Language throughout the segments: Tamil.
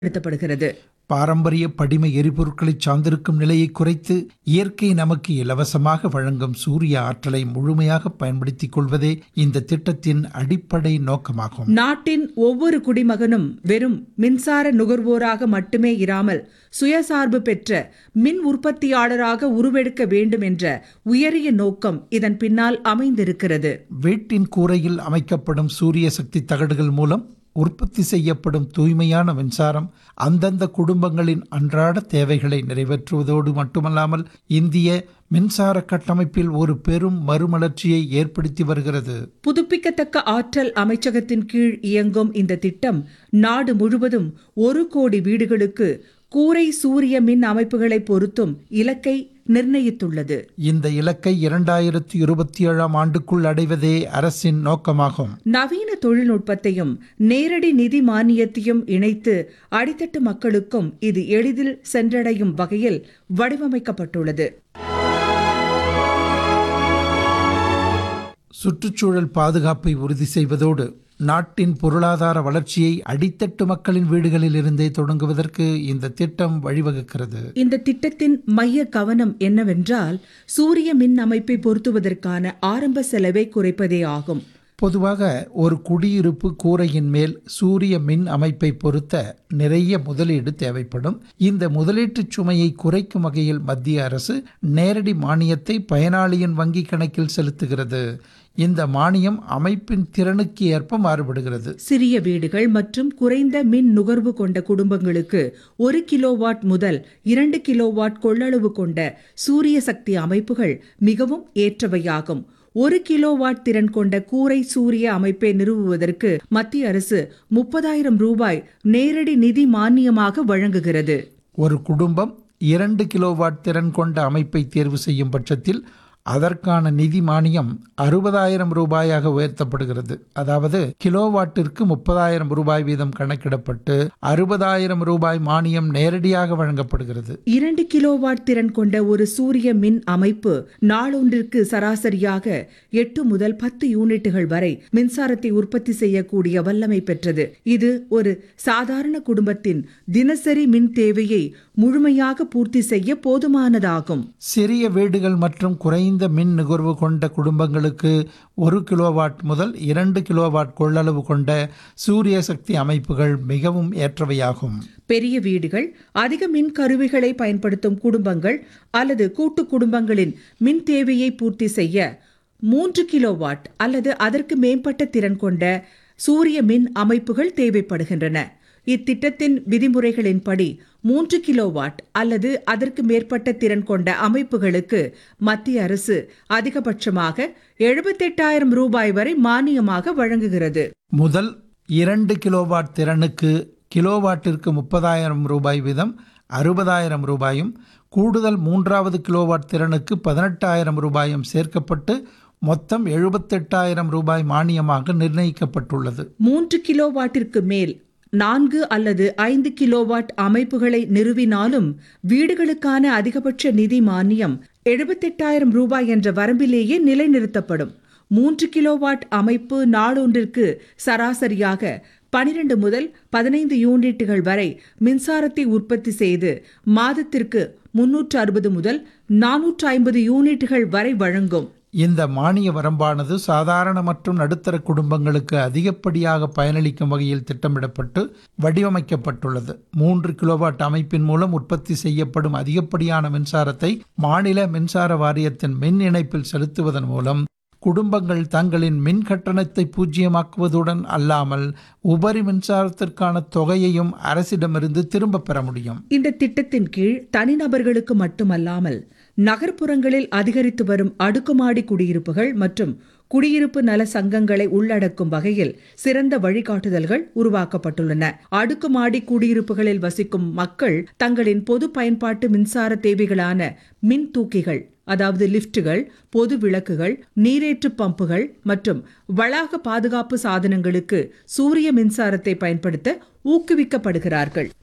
பயன்படுத்தப்படுகிறது. பாரம்பரிய படிம எரிபொருட்களை சார்ந்திருக்கும் நிலையை குறைத்து இயற்கை நமக்கு இலவசமாக வழங்கும் சூரிய ஆற்றலை முழுமையாக பயன்படுத்திக் கொள்வதே இந்த திட்டத்தின் அடிப்படை நோக்கமாகும். நாட்டின் ஒவ்வொரு குடிமகனும் வெறும் மின்சார நுகர்வோராக மட்டுமே இராமல் சுயசார்பு பெற்ற மின் உற்பத்தியாளராக உருவெடுக்க வேண்டும் என்ற உயரிய நோக்கம் இதன் பின்னால் அமைந்திருக்கிறது. வீட்டின் கூரையில் அமைக்கப்படும் சூரிய சக்தி தகடுகள் மூலம் உற்பத்தி செய்யப்படும் தூய்மையான மின்சாரம் அந்தந்த குடும்பங்களின் அன்றாட தேவைகளை நிறைவேற்றுவதோடு மட்டுமல்லாமல் இந்திய மின்சார கட்டமைப்பில் ஒரு பெரும் மறுமலர்ச்சியை ஏற்படுத்தி வருகிறது. புதுப்பிக்கத்தக்க ஆற்றல் அமைச்சகத்தின் கீழ் இயங்கும் இந்த திட்டம் நாடு முழுவதும் 1 கோடி வீடுகளுக்கு கூரை சூரிய மின் அமைப்புகளை பொருத்தும் இலக்கை நிர்ணயித்துள்ளது. இந்த இலக்கை 2027 ஆண்டுக்குள் அடைவதே அரசின் நோக்கமாகும். நவீன தொழில்நுட்பத்தையும் நேரடி நிதி மானியத்தையும் இணைத்து அடித்தட்டு மக்களுக்கும் இது எளிதில் சென்றடையும் வகையில் வடிவமைக்கப்பட்டுள்ளது. சுற்றுச்சூழல் பாதுகாப்பை உறுதி செய்வதோடு நாட்டின் பொருளாதார வளர்ச்சியை அடித்தட்டு மக்களின் வீடுகளில் இருந்தே தொடங்குவதற்கு இந்த திட்டம் வழிவகுக்கிறது. இந்த திட்டத்தின் மைய கவனம் என்னவென்றால் சூரிய மின் அமைப்பை பொருத்துவதற்கான ஆரம்ப செலவை குறைப்பதே ஆகும். பொதுவாக ஒரு குடியிருப்பு கூரையின் மேல் சூரிய மின் அமைப்பை பொருத்த நிறைய முதலீடு தேவைப்படும். இந்த முதலீட்டு சுமையை குறைக்கும் வகையில் மத்திய அரசு நேரடி மானியத்தை பயனாளியின் வங்கி கணக்கில் செலுத்துகிறது. இந்த மானியம் அமைப்பின் திறனுக்கு ஏற்ப மாறுபடுகிறது. சிறிய வீடுகள் மற்றும் குறைந்த மின் நுகர்வு கொண்ட குடும்பங்களுக்கு 1 கிலோவாட் முதல் 2 கிலோவாட் கொள்ளளவு கொண்ட சூரிய சக்தி அமைப்புகள் மிகவும் ஏற்றவையாகும். 1 கிலோவாட் திறன் கொண்ட கூரை சூரிய அமைப்பை நிறுவுவதற்கு மத்திய அரசு 30,000 ரூபாய் நேரடி நிதி மானியமாக வழங்குகிறது. ஒரு குடும்பம் 2 கிலோவாட் திறன் கொண்ட அமைப்பை தேர்வு செய்யும் பட்சத்தில் அதற்கான நிதி மானியம் 60,000 ரூபாயாக உயர்த்தப்படுகிறது. அதாவது கிலோவாட்டிற்கு 30,000 ரூபாய் வீதம் கணக்கிடப்பட்டு 60,000 ரூபாய் மானியம் நேரடியாக வழங்கப்படுகிறது. 2 கிலோவாட் திறன் கொண்ட ஒரு சூரிய மின் அமைப்பு நாளொன்றிற்கு சராசரியாக 8 முதல் 10 யூனிட்டுகள் வரை மின்சாரத்தை உற்பத்தி செய்யக்கூடிய வல்லமை பெற்றது. இது ஒரு சாதாரண குடும்பத்தின் தினசரி மின் தேவையை முழுமையாக பூர்த்தி செய்ய போதுமானதாகும். சிறிய வீடுகள் மற்றும் குறைந்த மின் நுகர்வு கொண்ட குடும்பங்களுக்கு 1 கிலோவாட் முதல் 2 கிலோவாட் கொள்ளளவு கொண்ட சூரிய சக்தி அமைப்புகள் மிகவும் ஏற்றவையாகும். பெரிய வீடுகள், அதிக மின் கருவிகளை பயன்படுத்தும் குடும்பங்கள் அல்லது கூட்டு குடும்பங்களின் மின் தேவையை பூர்த்தி செய்ய 3 கிலோவாட் அல்லது அதற்கு மேம்பட்ட திறன் கொண்ட சூரிய மின் அமைப்புகள் தேவைப்படுகின்றன. இத்திட்டத்தின் விதிமுறைகளின்படி 3 கிலோவாட் அல்லது அதற்கு மேற்பட்ட திறன் கொண்ட அமைப்புகளுக்கு மத்திய அரசு அதிகபட்சமாக 78,000 ரூபாய் வரை மானியமாக வழங்குகிறது. முதல் 2 கிலோவாட் திறனுக்கு கிலோவாட்டிற்கு 30,000 ரூபாய் வீதம் 60,000 ரூபாயும், கூடுதல் 3வது கிலோவாட் திறனுக்கு 18,000 ரூபாயும் சேர்க்கப்பட்டு மொத்தம் 78,000 ரூபாய் மானியமாக நிர்ணயிக்கப்பட்டுள்ளது. 3 கிலோவாட்டிற்கு மேல் 4 அல்லது 5 கிலோவாட் அமைப்புகளை நிறுவினாலும் வீடுகளுக்கான அதிகபட்ச நிதி மானியம் 78,000 ரூபாய் என்ற வரம்பிலேயே நிலைநிறுத்தப்படும். 3 கிலோவாட் அமைப்பு நாளொன்றிற்கு சராசரியாக 12 முதல் 15 யூனிட்டுகள் வரை மின்சாரத்தை உற்பத்தி செய்து மாதத்திற்கு 360 முதல் 450 யூனிட்டுகள் வரை வழங்கும். இந்த மானிய வரம்பானது சாதாரண மற்றும் நடுத்தர குடும்பங்களுக்கு அதிகப்படியாக பயனளிக்கும் வகையில் திட்டமிடப்பட்டு வடிவமைக்கப்பட்டுள்ளது. 3 கிலோவாட் அமைப்பின் மூலம் உற்பத்தி செய்யப்படும் அதிகப்படியான மின்சாரத்தை மாநில மின்சார வாரியத்தின் மின் இணைப்பில் செலுத்துவதன் மூலம் குடும்பங்கள் தங்களின் மின் கட்டணத்தை பூஜ்ஜியமாக்குவதுடன் அல்லாமல் உபரி மின்சாரத்திற்கான தொகையையும் அரசிடமிருந்து திரும்ப பெற முடியும். இந்த திட்டத்தின் கீழ் தனிநபர்களுக்கு மட்டுமல்லாமல் நகர்ப்புறங்களில் அதிகரித்து வரும் அடுக்குமாடி குடியிருப்புகள் மற்றும் குடியிருப்பு நல சங்கங்களை உள்ளடக்கும் வகையில் சிறந்த வழிகாட்டுதல்கள் உருவாக்கப்பட்டுள்ளன. அடுக்குமாடி குடியிருப்புகளில் வசிக்கும் மக்கள் தங்களின் பொது பயன்பாட்டு மின்சார தேவைகளான மின் தூக்கிகள், அதாவது லிப்டுகள், பொது விளக்குகள், நீரேற்று பம்புகள் மற்றும் வளாக பாதுகாப்பு சாதனங்களுக்கு சூரிய மின்சாரத்தை பயன்படுத்த ஊக்குவிக்கப்படுகிறார்கள்.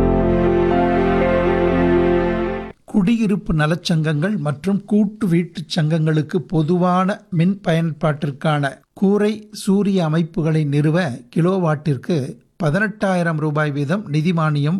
குடியிருப்பு நலச்சங்கங்கள் மற்றும் கூட்டு வீட்டுச் சங்கங்களுக்கு பொதுவான மின் பயன்பாட்டிற்கான கூரை சூரிய அமைப்புகளை நிறுவ கிலோவாட்டிற்கு 18,000 ரூபாய் வீதம் நிதி மானியம்